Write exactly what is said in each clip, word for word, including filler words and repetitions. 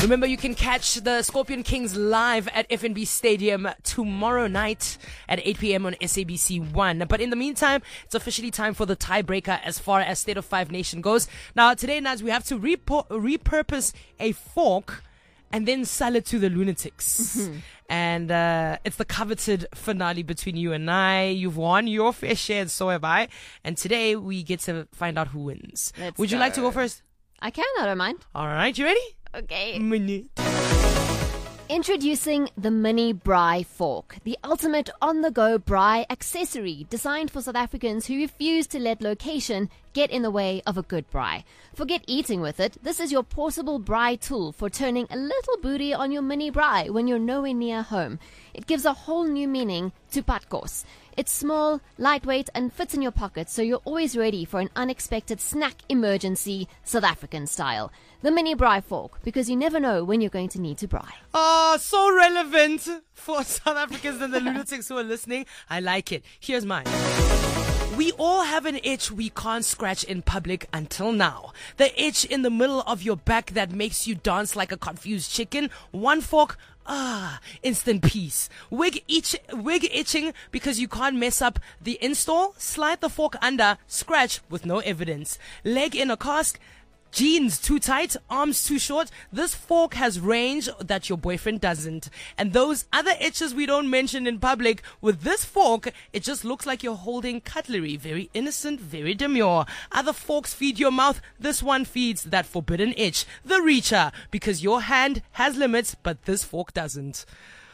Remember, you can catch the Scorpion Kings live at F N B Stadium tomorrow night at eight p.m. on S A B C one. But in the meantime, it's officially time for the tiebreaker as far as State of Five Nation goes. Now, today, Naz, we have to repo- repurpose a fork and then sell it to the lunatics. Mm-hmm. And uh, it's the coveted finale between you and I. You've won your fair share, and so have I. And today, we get to find out who wins. Let's Would you go. like to go first? I can, I don't mind. All right, you ready? Okay. Minute. Introducing the Mini Braai Fork, the ultimate on-the-go braai accessory designed for South Africans who refuse to let location get in the way of a good braai. Forget eating with it. This is your portable braai tool for turning a little booty on your mini braai when you're nowhere near home. It gives a whole new meaning to patkos. It's small, lightweight, and fits in your pocket, so you're always ready for an unexpected snack emergency, South African style. The Mini Braai Fork, because you never know when you're going to need to braai. Oh, so relevant for South Africans and the lunatics who are listening. I like it. Here's mine. We all have an itch we can't scratch in public until now. The itch in the middle of your back that makes you dance like a confused chicken. One fork, ah, instant peace. Wig itch, wig itching because you can't mess up the install. Slide the fork under, scratch with no evidence. Leg in a cask. Jeans too tight, arms too short. This fork has range that your boyfriend doesn't. And those other itches we don't mention in public, with this fork, it just looks like you're holding cutlery. Very innocent, very demure. Other forks feed your mouth. This one feeds that forbidden itch. The reacher, because your hand has limits, but this fork doesn't.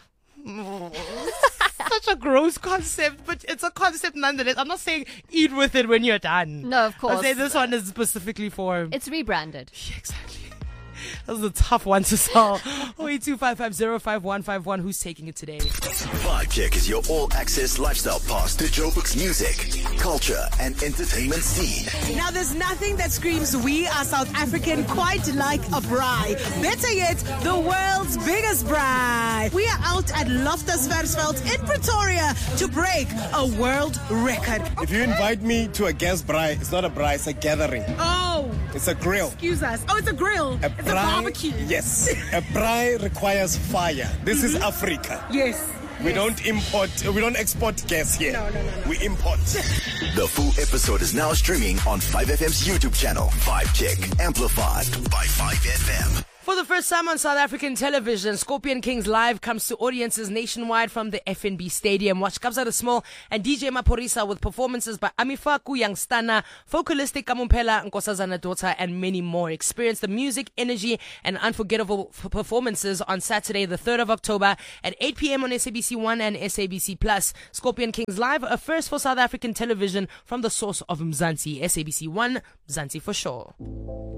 Such a gross concept, but it's a concept nonetheless. I'm not saying eat with it when you're done. No, of course. I say this one is specifically for... It's rebranded. Yeah, exactly. That was a tough one to solve. oh eight two five five zero five one five one. Who's taking it today? Vibe Check is your all-access lifestyle pass to Joburg's music, culture, and entertainment scene. Now, there's nothing that screams we are South African quite like a braai. Better yet, the world's biggest braai. We are out at Loftus Versfeld in Pretoria to break a world record. If you invite me to a guest braai, it's not a braai, it's a gathering. Oh, It's a grill. excuse us. Oh, it's a grill. A it's a barbecue. Yes. A braai requires fire. This is Africa. Yes. We yes. don't import, we don't export gas here. No, no, no, no. We import. The full episode is now streaming on five F M's YouTube channel, Vibe Check, amplified by five F M. For the first time on South African television, Scorpion Kings Live comes to audiences nationwide from the F N B Stadium. Watch Kabza Small and D J Maphorisa with performances by Amifaku Youngstana, Focalistic Kamumpela, Nkosazana Daughter, and many more. Experience the music, energy, and unforgettable f- performances on Saturday, the third of October at eight p.m. on S A B C one and S A B C Plus. Scorpion Kings Live, a first for South African television from the source of Mzansi. S A B C one, Mzansi for sure.